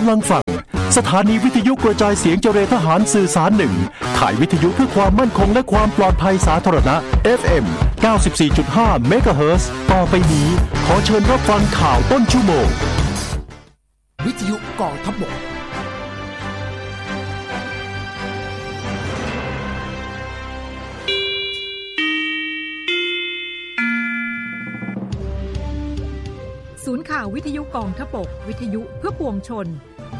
ลังฝั่งสถานีวิทยุกระจายเสียงเจรทหารสื่อสาร1ข่ายวิทยุเพื่อความมั่นคงและความปลอดภัยสาธารณะ FM 94.5 เมกะเฮิรตซ์ต่อไปนี้ขอเชิญรับฟังข่าวต้นชั่วโมงวิทยุกองทัพบกศูนย์ข่าววิทยุกองทัพบกวิทยุเพื่อปวงชน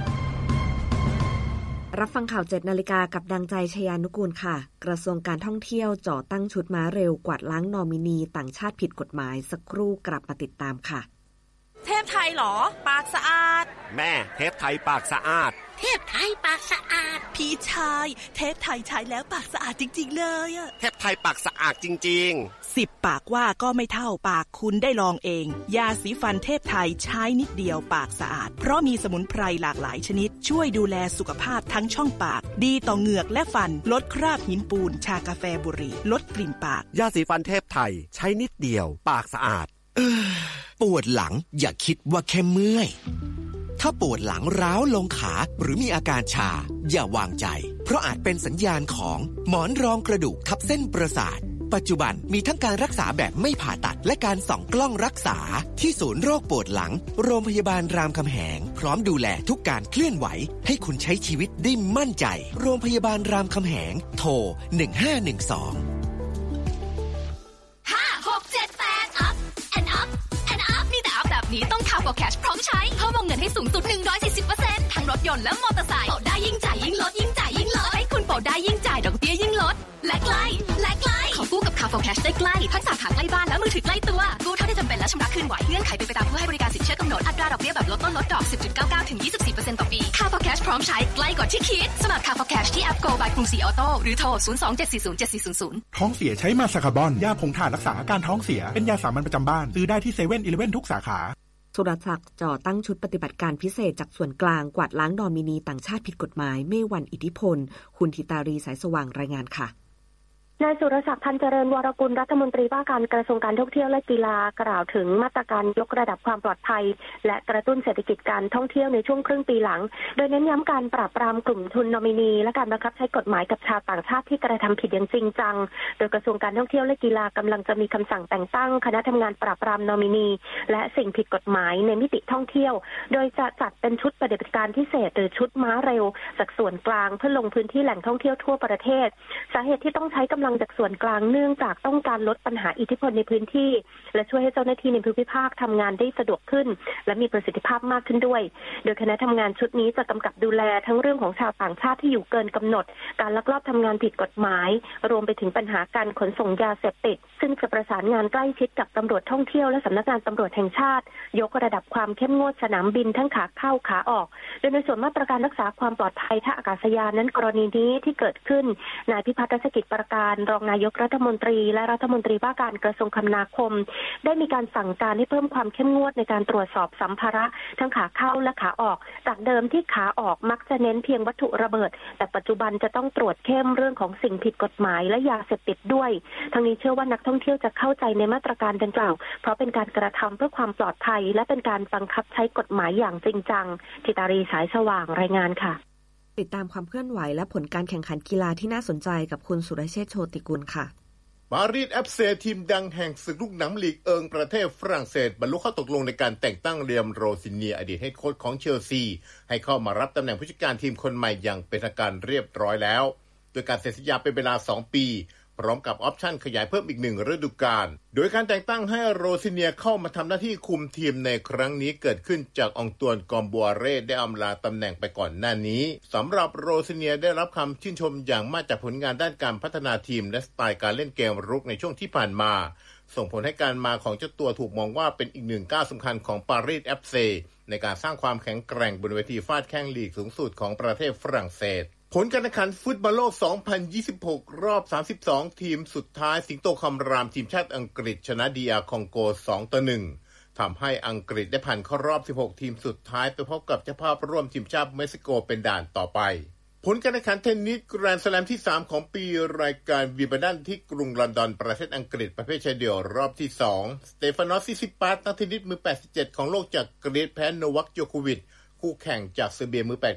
รับฟังข่าว 7 นาฬิกากับดังใจชยานุกูลค่ะกระทรวงการท่องเที่ยวจ่อตั้งชุดม้าเร็วกวาดล้างนอมินีต่างชาติผิดกฎหมายสักครู่กลับมาติดตามค่ะเทพไทยเหรอปากสะอาดแม่เทพไทยปากสะอาดเทพไทยปากสะอาดพี่ชายเทพไทยใช้แล้วปากสะอาดจริงๆเลยอะเทพไทยปากสะอาดจริงๆ10ปากว่าก็ไม่เท่าปากคุณได้ลองเองยาสีฟันเทพไทยใช้นิดเดียวปากสะอาดเพราะมีสมุนไพรหลากหลายชนิดช่วยดูแลสุขภาพทั้งช่องปากดีต่อเหงือกและฟันลดคราบหินปูนชากาแฟบุหรี่ลดกลิ่นปากยาสีฟันเทพไทยใช้นิดเดียวปากสะอาดปวดหลังอย่าคิดว่าแค่เมื่อยถ้าปวดหลังร้าวลงขาหรือมีอาการชาอย่าวางใจเพราะอาจเป็นสัญญาณของหมอนรองกระดูกทับเส้นประสาทปัจจุบันมีทั้งการรักษาแบบไม่ผ่าตัดและการส่องกล้องรักษาที่ศูนย์โรคปวดหลังโรงพยาบาลรามคำแหงพร้อมดูแลทุกการเคลื่อนไหวให้คุณใช้ชีวิตได้มั่นใจโรงพยาบาลรามคำแหงโทร1512 นี้ต้องข่าวfor cash พร้อมใช้เพิ่มวงเงินให้สูงสุด 140% ทั้งรถยนต์และมอเตอร์ไซค์เป่าได้ยิ่งจ่ายยิ่งลดยิ่งจ่ายยิ่งลดให้คุณเป่าได้ยิ่งจ่ายดอกเบี้ยยิ่งลดและใกล้ขอกู้กับข่าวfor cashได้ใกล้ทั้งสาขาใกล้บ้านและมือถือใกล้ตัวกู้เท่าที่จำเป็นและชำระคืนไหวเงื่อนไขเป็นไปตามผู้ให้บริการสินเชื่อกำหนดอัตราดอกเบี้ยแบบลดต้นลดดอก 10.99 ถึง 24% ต่อปีข่าวfor cash พร้อมใช้ใกล้กว่าที่คิดสมัครข่าวfor cashที่แอป Go by กรุงศรีออโต้หรือโทร 027407400 ท้องเสียใช้มาสคาร์บอนยาผงถ่านรักษาอาการท้องเสียเป็นยาสามัญประจำบ้านซื้อได้ที่ 7-Eleven ทุกสาขาสุรศักดิ์จ่อตั้งชุดปฏิบัติการพิเศษจากส่วนกลางกวาดล้างนอมินีต่างชาติผิดกฎหมายไม่หวั่นอิทธิพลคุณธิตารีสายสว่างรายงานค่ะนายสุรศักดิ์ พันเจริญวรกุลรัฐมนตรีว่าการกระทรวงการท่องเที่ยวและกีฬากล่าวถึงมาตรการยกระดับความปลอดภัยและกระตุ้นเศรษฐกิจการท่องเที่ยวในช่วงครึ่งปีหลังโดยเน้นย้ำการปราบปรามกลุ่มทุนนอมินีและการบังคับใช้กฎหมายกับชาวต่างชาติที่กระทำผิดอย่างจริงจังโดยกระทรวงการท่องเที่ยวและกีฬากำลังจะมีคำสั่งแต่งตั้งคณะทำงานปราบปรามนอมินีและสิ่งผิดกฎหมายในมิติท่องเที่ยวโดยจะจัดเป็นชุดปฏิบัติการพิเศษหรือชุดม้าเร็วจากส่วนกลางเพื่อลงพื้นที่แหล่งท่องเที่ยวทั่วประเทศสาเหตุที่ต้องใช้กำลังจากส่วนกลางเนื่องจากต้องการลดปัญหาอิทธิพลในพื้นที่และช่วยให้เจ้าหน้าที่ในภูมิภาคทำงานได้สะดวกขึ้นและมีประสิทธิภาพมากขึ้นด้วยโดยคณะทำงานชุดนี้จะกำกับดูแลทั้งเรื่องของชาวต่างชาติที่อยู่เกินกำหนดการลักลอบทำงานผิดกฎหมายรวมไปถึงปัญหาการขนส่งยาเสพติดซึ่งจะประสานงานใกล้ชิดกับตำรวจท่องเที่ยวและสำนักงานตำรวจแห่งชาติยกระดับความเข้มงวดสนามบินทั้งขาเข้าขาออกโดยในส่วนมาตรการรักษาความปลอดภัยท่าอากาศยานนั้นกรณีนี้ที่เกิดขึ้นนายพิพัฒน์ รัชกิจประการรองนายกรัฐมนตรีและรัฐมนตรีว่าการกระทรวงคมนาคมได้มีการสั่งการให้เพิ่มความเข้มงวดในการตรวจสอบสัมภาระทั้งขาเข้าและขาออกจากเดิมที่ขาออกมักจะเน้นเพียงวัตถุระเบิดแต่ปัจจุบันจะต้องตรวจเข้มเรื่องของสิ่งผิดกฎหมายและยาเสพติดด้วยทั้งนี้เชื่อว่านักท่องเที่ยวจะเข้าใจในมาตรการดังกล่าวเพราะเป็นการกระทำเพื่อความปลอดภัยและเป็นการบังคับใช้กฎหมายอย่างจริงจังธิตารีสายสว่างรายงานค่ะติดตามความเคลื่อนไหวและผลการแข่งขันกีฬาที่น่าสนใจกับคุณสุรเชษฐ์โชติกุลค่ะปารีส FC ทีมดังแห่งศึกลูกหนังลีกเอิงประเทศฝรั่งเศสบรรลุข้อตกลงในการแต่งตั้งเรียมโรซิเนียอดีตเฮดโค้ชของเชลซีให้เข้ามารับตำแหน่งผู้จัดการทีมคนใหม่อย่างเป็นทางการเรียบร้อยแล้วโดยการเซ็นสัญญาเป็นเวลา2ปีพร้อมกับออปชั่นขยายเพิ่มอีก1ฤดูกาลโดยการแต่งตั้งให้โรซิเนียเข้ามาทำหน้าที่คุมทีมในครั้งนี้เกิดขึ้นจากองตวนกอมบัวเร่ได้อำลาตำแหน่งไปก่อนหน้านี้สำหรับโรซิเนียได้รับคำชื่นชมอย่างมากจากผลงานด้านการพัฒนาทีมและสไตล์การเล่นเกมรุกในช่วงที่ผ่านมาส่งผลให้การมาของเจ้าตัวถูกมองว่าเป็นอีกหนึ่งก้าวสำคัญของปารีส FC ในการสร้างความแข็งแกร่งบนเวทีฟาดแข้งลีกสูงสุดของประเทศฝรั่งเศสผลการแข่งขันฟุตบอลโลก 2026 รอบ 32 ทีมสุดท้ายสิงโตคำรามทีมชาติอังกฤษชนะดีอาร์คองโก 2-1 ทำให้อังกฤษได้ผ่านเข้ารอบ 16 ทีมสุดท้ายไปพบกับเจ้าภาพร่วมทีมชาติเม็กซิโกเป็นด่านต่อไปผลการแข่งขันเทนนิสแกรนด์สแลมที่ 3 ของปีรายการวิมเบิลดันที่กรุงลอนดอนประเทศอังกฤษประเภทชายเดี่ยวรอบที่ 2 สเตฟานอส ซิซิปัสนักเทนนิสมือ 87 ของโลกจากกรีซแพ้โนวัค โจโควิชคู่แข่งจากเซอร์เบียมือ8